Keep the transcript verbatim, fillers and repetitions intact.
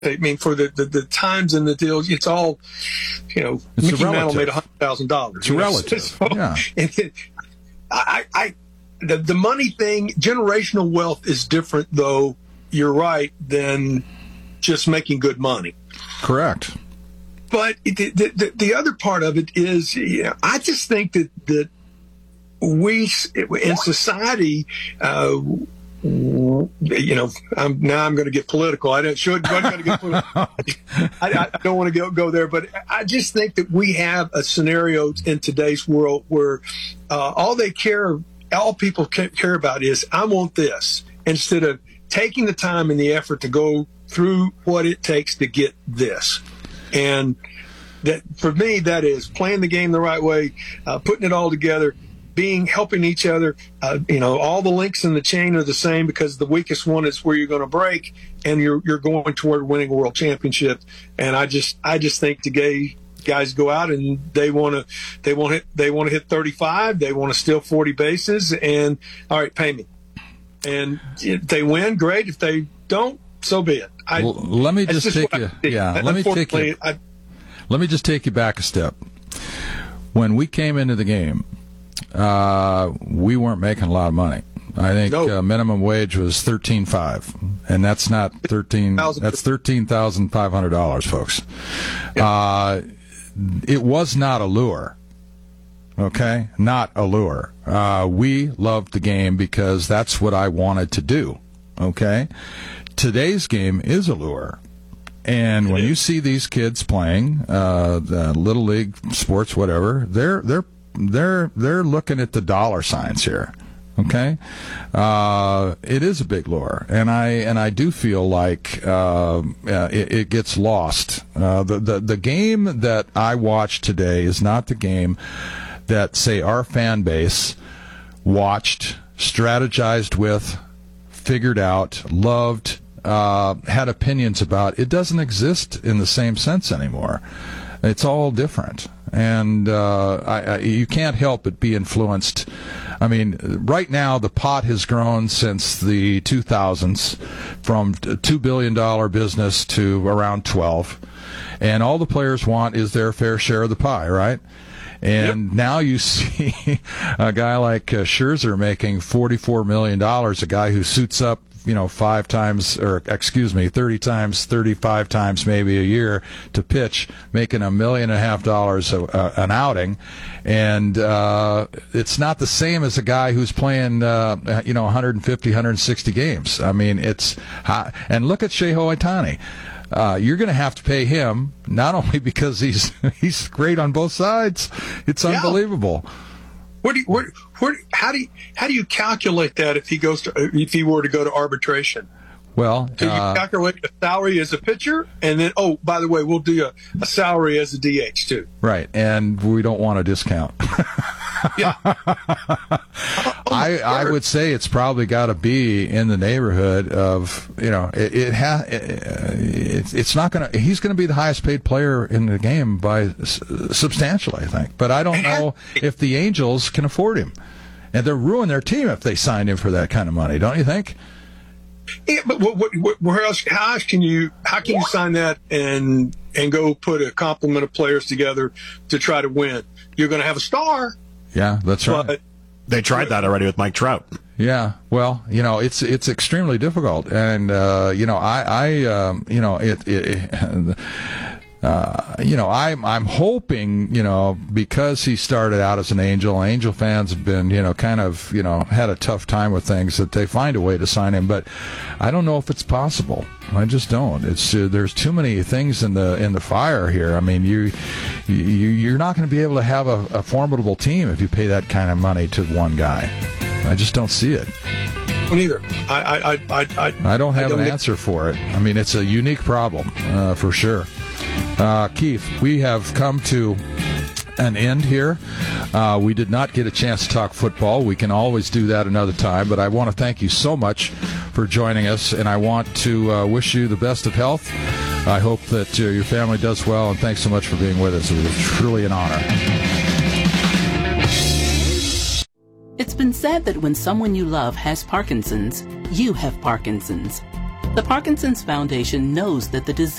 I mean, for the, the, the times and the deals, it's all, you know, it's Mickey Mantle made one hundred thousand dollars. It's relative. So, yeah. And it, I, I, the, the money thing, generational wealth is different, though, you're right, than just making good money. Correct. But the, the, the other part of it is, you know, I just think that, that we, in society, uh, you know, I'm, now I'm going to get political. I don't should I'm going to get political. I, I don't want to go go there, but I just think that we have a scenario in today's world where uh, all they care, all people care about is I want this, instead of taking the time and the effort to go through what it takes to get this. And that for me, that is playing the game the right way, uh, putting it all together. Being helping each other, uh, you know, all the links in the chain are the same, because the weakest one is where you're going to break, and you're you're going toward winning a world championship. And I just I just think the gay guys go out and they want to they want hit they want to hit thirty-five, they want to steal forty bases, and all right, pay me. And if they win, great. If they don't, so be it. I, well, let me just, just take you. Yeah, let me take you. I, let me just take you back a step. When we came into the game, Uh, we weren't making a lot of money. I think nope. uh, minimum wage was thirteen five, and that's not thirteen. That's thirteen thousand five hundred dollars, folks. Yeah. Uh, it was not a lure. Okay, not a lure. Uh, we loved the game because that's what I wanted to do. Okay, today's game is a lure. And it when is. You see these kids playing uh, the little league sports, whatever, they're they're They're they're looking at the dollar signs here, okay? Uh, it is a big lure, and I and I do feel like uh, uh, it, it gets lost. Uh, the, the the game that I watched today is not the game that, say, our fan base watched, strategized with, figured out, loved, uh, had opinions about. It doesn't exist in the same sense anymore. It's all different. And uh, I, I, you can't help but be influenced. I mean, right now the pot has grown since the two thousands from a two billion dollars business to around twelve. And all the players want is their fair share of the pie, right? And yep. Now you see a guy like uh, Scherzer making forty-four million dollars, a guy who suits up, you know, five times, or excuse me, thirty times, thirty-five times maybe a year to pitch, making a million and a half dollars a, a, an outing. And uh, it's not the same as a guy who's playing, uh, you know, one hundred fifty, one hundred sixty games. I mean, it's, and look at Shohei Ohtani. Uh, you're going to have to pay him, not only because he's he's great on both sides. It's yeah. unbelievable. What do you, what, what, how do you, how do you calculate that if he goes to, if he were to go to arbitration? Well, so you uh, calculate a salary as a pitcher, and then, oh, by the way, we'll do a, a salary as a D H too. Right, and we don't want a discount. Yeah. I I would say it's probably got to be in the neighborhood of, you know, it, it ha, it, it, it's not going to, he's going to be the highest paid player in the game by substantially, I think. But I don't know if the Angels can afford him. And they'll ruin their team if they signed him for that kind of money, don't you think? Yeah, but what, what, what, where else? How else can you? How can you sign that and and go put a complement of players together to try to win? You're going to have a star. Yeah, that's right. But, they tried that already with Mike Trout. Yeah, well, you know, it's it's extremely difficult, and uh, you know, I, I um, you know, it, it uh, you know, I'm I'm hoping, you know, because he started out as an Angel, Angel fans have been, you know, kind of, you know, had a tough time with things, that they find a way to sign him. But I don't know if it's possible. I just don't. It's uh, there's too many things in the in the fire here. I mean, you you you're not going to be able to have a, a formidable team if you pay that kind of money to one guy. I just don't see it. Neither. I I I I, I don't have I don't an get... answer for it. I mean, it's a unique problem uh, for sure. Uh, Keith, we have come to an end here. Uh, we did not get a chance to talk football. We can always do that another time, but I want to thank you so much for joining us, and I want to uh, wish you the best of health. I hope that uh, your family does well, and thanks so much for being with us. It was truly an honor. It's been said that when someone you love has Parkinson's, you have Parkinson's. The Parkinson's Foundation knows that the disease